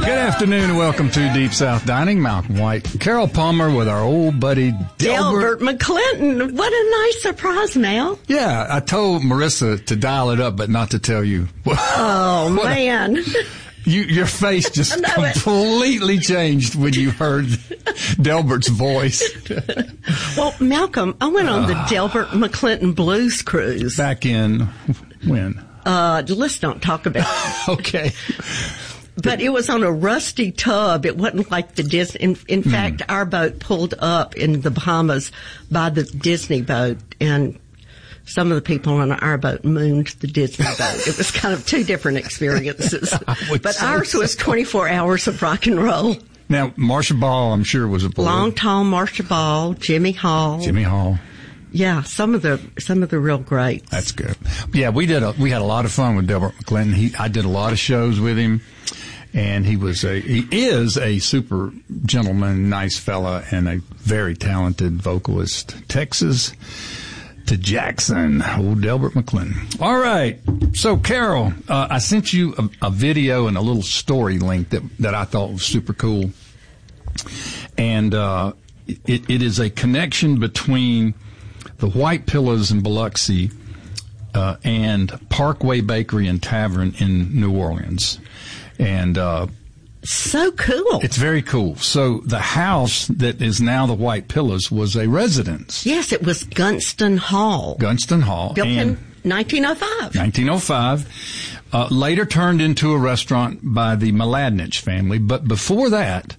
Good afternoon and welcome to Deep South Dining. Malcolm White, Carol Palmer with our old buddy Delbert McClinton. What a nice surprise, Mel. Yeah, I told Marissa to dial it up, but not to tell you. Oh, man. Your face just completely changed when you heard Delbert's voice. Well, Malcolm, I went on the Delbert McClinton Blues Cruise. Back in when? Let's not talk about it. Okay. But it was on a rusty tub. It wasn't like the Disney. In fact, our boat pulled up in the Bahamas by the Disney boat, and some of the people on our boat mooned the Disney boat. It was kind of two different experiences. But ours was 24 hours of rock and roll. Now, Marsha Ball, I'm sure, was aboard. Long, tall Marsha Ball, Jimmy Hall. Yeah, some of the real greats. That's good. Yeah, we had a lot of fun with Delbert McClinton. I did a lot of shows with him. And he is a super gentleman, nice fella, and a very talented vocalist. Texas to Jackson, old Delbert McClinton. All right. So, Carol, I sent you a video and a little story link that I thought was super cool. And it is a connection between the White Pillars in Biloxi and Parkway Bakery and Tavern in New Orleans. And so cool. It's very cool. So the house that is now the White Pillars was a residence. Yes, it was Gunston Hall. Built in 1905. 1905. Later turned into a restaurant by the Mladinich family. But before that,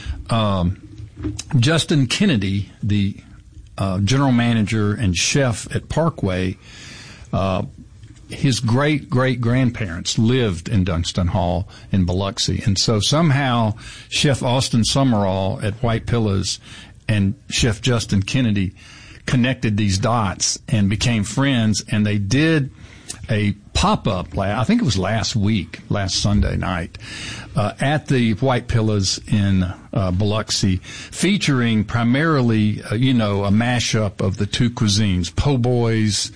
Justin Kennedy, the general manager and chef at Parkway, his great-great-grandparents lived in Dunston Hall in Biloxi. And so somehow Chef Austin Summerall at White Pillars and Chef Justin Kennedy connected these dots and became friends. And they did a pop-up, I think it was last Sunday night, at the White Pillars in Biloxi, featuring primarily, a mashup of the two cuisines, po' boys,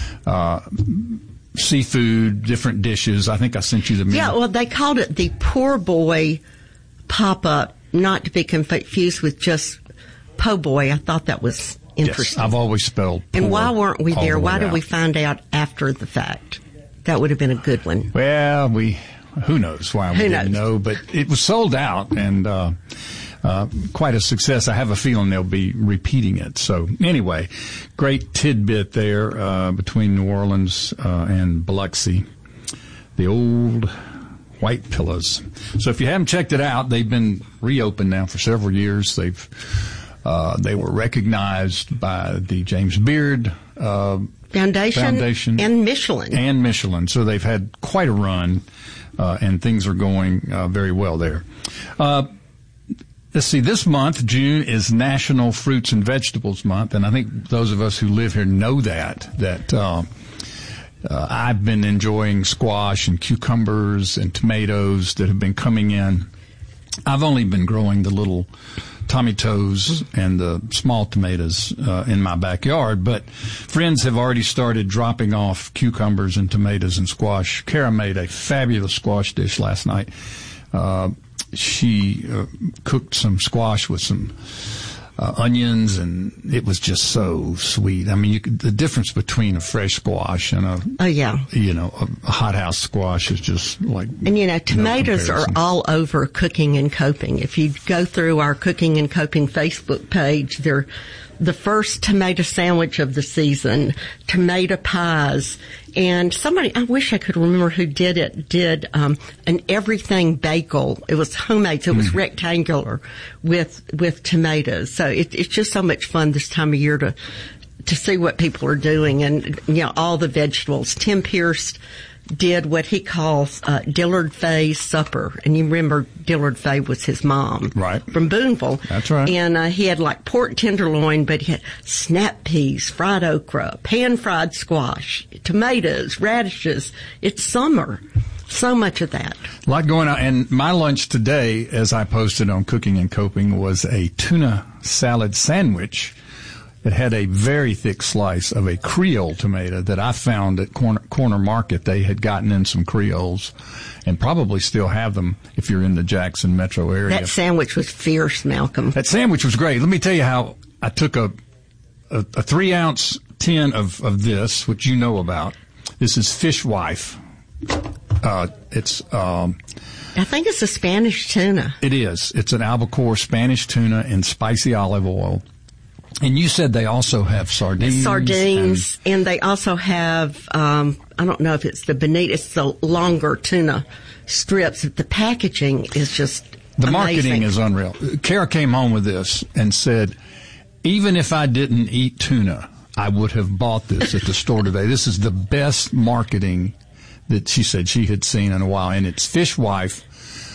seafood, different dishes. I think I sent you the menu. Yeah, well, they called it the Poor Boy Pop-Up, not to be confused with just po' boy. I thought that was interesting. Yes, I've always spelled poor. And why weren't we there? Why did out. we find out after the fact? That would have been a good one. Well, who knows why we didn't know, but it was sold out and quite a success. I have a feeling they'll be repeating it. So anyway, great tidbit there between New Orleans and Biloxi, the old White Pillars. So if you haven't checked it out, they've been reopened now for several years. They were recognized by the James Beard Foundation and Michelin. So they've had quite a run, and things are going very well there. Let's see, this month, June, is National Fruits and Vegetables Month, and I think those of us who live here know that I've been enjoying squash and cucumbers and tomatoes that have been coming in. I've only been growing the little Tommy Toes and the small tomatoes in my backyard, but friends have already started dropping off cucumbers and tomatoes and squash. Kara made a fabulous squash dish last night. She cooked some squash with some onions, and it was just so sweet. I mean, the difference between a fresh squash and a hothouse squash is just like. And tomatoes are all over Cooking and Coping. If you go through our Cooking and Coping Facebook page, they're the first tomato sandwich of the season, tomato pies, and somebody, I wish I could remember who did it, did an everything bagel. It was homemade, so it was rectangular with tomatoes. So it's just so much fun this time of year to see what people are doing, and all the vegetables. Tim Pierce did what he calls Dillard Fay's supper. And you remember Dillard Fay was his mom. Right. From Boonville. That's right. And he had like pork tenderloin, but he had snap peas, fried okra, pan-fried squash, tomatoes, radishes. It's summer. So much of that. A lot going on. And my lunch today, as I posted on Cooking and Coping, was a tuna salad sandwich it had a very thick slice of a Creole tomato that I found at Corner Market. They had gotten in some Creoles and probably still have them if you're in the Jackson metro area. That sandwich was fierce, Malcolm. That sandwich was great. Let me tell you how I took a 3-ounce tin of this, which you know about. This is Fishwife. I think it's a Spanish tuna. It is. It's an albacore Spanish tuna in spicy olive oil. And you said they also have sardines. Sardines, and they also have, I don't know if it's the bonita, it's the longer tuna strips. The packaging is just The amazing. marketing is unreal. Kara came home with this and said, even if I didn't eat tuna, I would have bought this at the store today. This is the best marketing that she said she had seen in a while. And it's Fishwife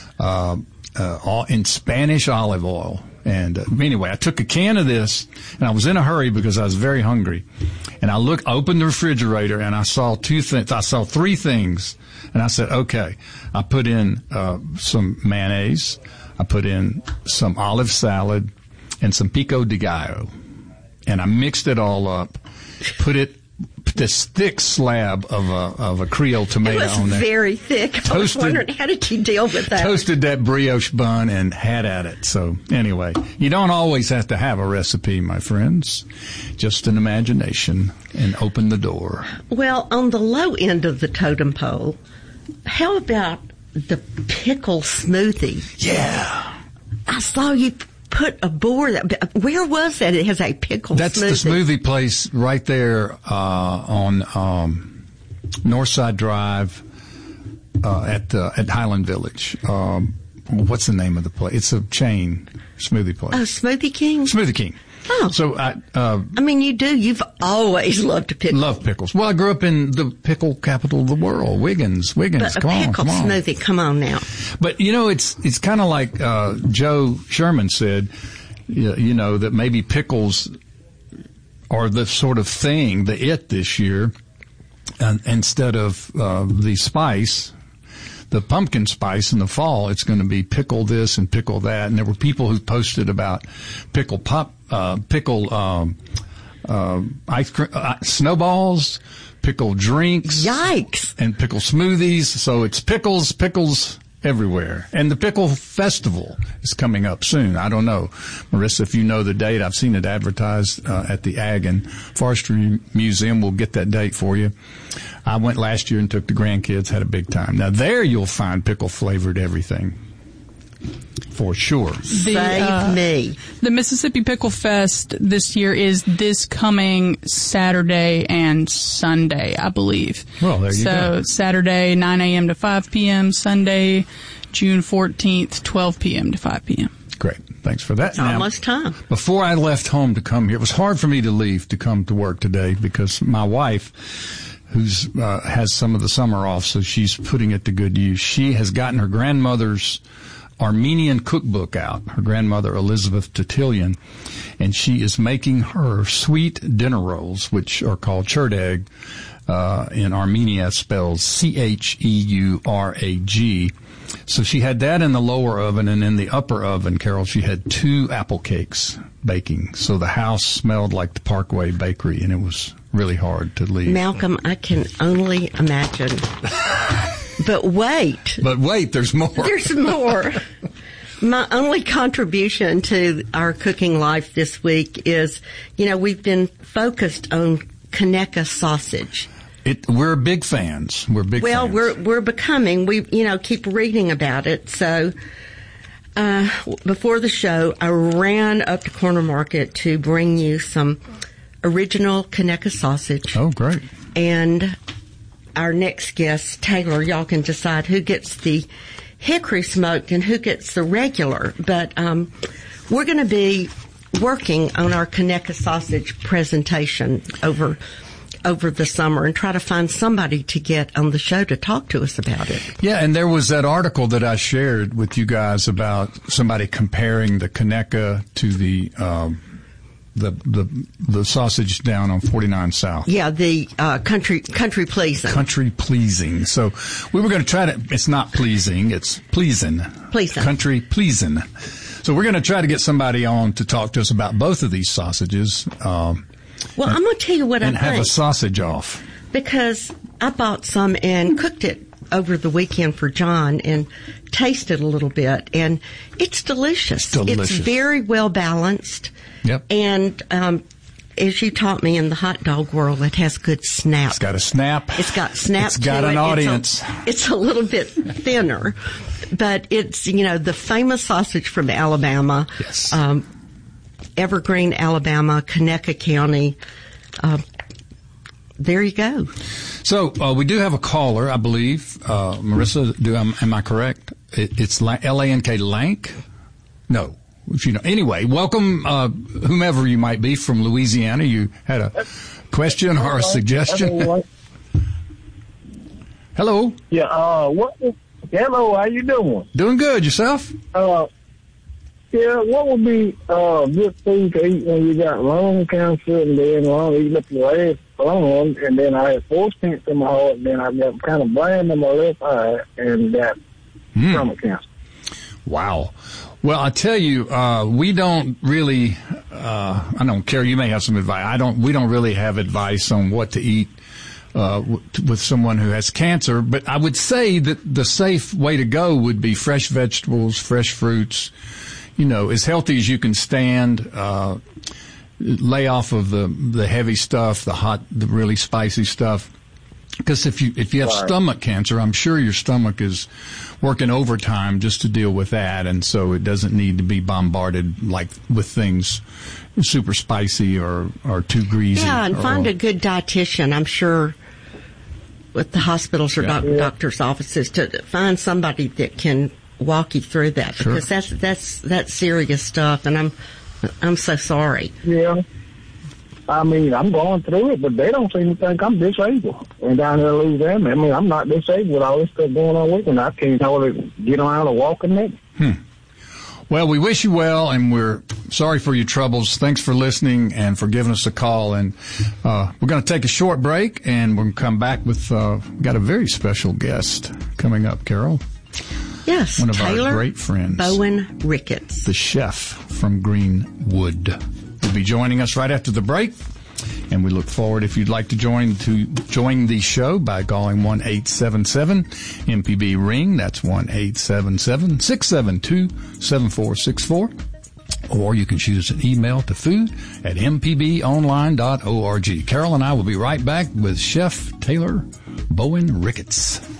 in Spanish olive oil. And anyway, I took a can of this, and I was in a hurry because I was very hungry. And I opened the refrigerator, and I saw three things. And I said, okay. I put in some mayonnaise. I put in some olive salad and some pico de gallo. And I mixed it all up, put this thick slab of a Creole tomato on there. It was very thick. I was wondering, how did you deal with that? Toasted that brioche bun and had at it. So anyway, you don't always have to have a recipe, my friends. Just an imagination and open the door. Well, on the low end of the totem pole, how about the pickle smoothie? Yeah. I saw you put a board. Where was that? It has a pickle smoothie. That's the smoothie place right there on Northside Drive at Highland Village. What's the name of the place? It's a chain smoothie place. Oh, Smoothie King? Smoothie King. Oh. So I mean, you do. You've always loved pickles. Love pickles. Well, I grew up in the pickle capital of the world, Wiggins. But Come on. pickle smoothie, come on now. But you know, it's kind of like Joe Sherman said. You know that maybe pickles are the sort of thing, this year, instead of the spice. The pumpkin spice in the fall, it's going to be pickle this and pickle that. And there were people who posted about pickle ice cream, snowballs, pickle drinks. Yikes. And pickle smoothies. So it's pickles everywhere. And the pickle festival is coming up soon. I don't know, Marissa, if you know the date. I've seen it advertised at the Ag and Forestry Museum. We'll get that date for you. I went last year and took the grandkids, had a big time. Now there you'll find pickle flavored everything. For sure. Save me. The Mississippi Pickle Fest this year is this coming Saturday and Sunday, I believe. Well, there you go. So Saturday, 9 a.m. to 5 p.m., Sunday, June 14th, 12 p.m. to 5 p.m. Great. Thanks for that. It's almost time. Before I left home to come here, it was hard for me to leave to come to work today because my wife, who's has some of the summer off, so she's putting it to good use. She has gotten her grandmother's Armenian cookbook out, her grandmother Elizabeth Tatillian, and she is making her sweet dinner rolls, which are called churdeg. In Armenia, spells Cheurag. So she had that in the lower oven, and in the upper oven, Carol, she had 2 apple cakes baking. So the house smelled like the Parkway Bakery, and it was really hard to leave. Malcolm, I can only imagine. But wait, there's more. There's more. My only contribution to our cooking life this week is, we've been focused on Conecuh sausage. We're big fans. We're becoming. We, keep reading about it. So, before the show, I ran up to Corner Market to bring you some original Conecuh sausage. Oh, great. And our next guest, Taylor, y'all can decide who gets the hickory smoked and who gets the regular. But we're going to be working on our Conecuh sausage presentation over the summer and try to find somebody to get on the show to talk to us about it. Yeah, and there was that article that I shared with you guys about somebody comparing the Conecuh to the sausage down on 49 South. Yeah, the country pleasing. Country pleasing. So we were going to try to. It's not pleasing. It's pleasing. Pleasing. Country pleasing. So we're going to try to get somebody on to talk to us about both of these sausages. Well, I'm going to tell you what I think. And have a sausage off. Because I bought some and cooked it over the weekend for John and tasted a little bit, and it's delicious. It's very well balanced. Yep. And as you taught me in the hot dog world, it has good snap. It's got a snap. It's got snap. It's got an audience. It's a little bit thinner, but it's, the famous sausage from Alabama. Yes. Evergreen, Alabama, Conecuh County. There you go. So we do have a caller, I believe. Marissa, am I correct? It's L-A-N-K, Lank? No. If you know. Anyway, welcome, whomever you might be from Louisiana. You had a question or a suggestion? Hello. Yeah. Hello. How you doing? Doing good. Yourself? Yeah. What would be good food to eat when you got lung cancer and then eating up your left lung, and then I had 4 stents in my heart, and then I got kind of blind in my left eye and got stomach cancer. Wow. Well, I tell you, we don't really, I don't care. You may have some advice. We don't really have advice on what to eat, with someone who has cancer, but I would say that the safe way to go would be fresh vegetables, fresh fruits, as healthy as you can stand, lay off of the heavy stuff, the really spicy stuff. Because if you have stomach cancer, I'm sure your stomach is working overtime just to deal with that, and so it doesn't need to be bombarded like with things super spicy or too greasy. Yeah, and find a good dietitian. I'm sure with the hospitals or doctors' offices to find somebody that can walk you through that, because that's serious stuff, and I'm so sorry. Yeah. I mean, I'm going through it, but they don't seem to think I'm disabled. And down there in Louisiana, I mean, I'm not disabled with all this stuff going on with me, and I can't hardly get around or walk in it. Well, we wish you well, and we're sorry for your troubles. Thanks for listening and for giving us a call. And we're going to take a short break, and we're going to come back with got a very special guest coming up, Carol. Yes, one of Taylor our great friends, Bowen Ricketts, the chef from Greenwood, will be joining us right after the break. And we look forward, if you'd like to join the show by calling 1-877-MPB-RING. That's 1-877-672-7464. Or you can shoot us an email to food@mpbonline.org. Carol and I will be right back with Chef Taylor Bowen Ricketts.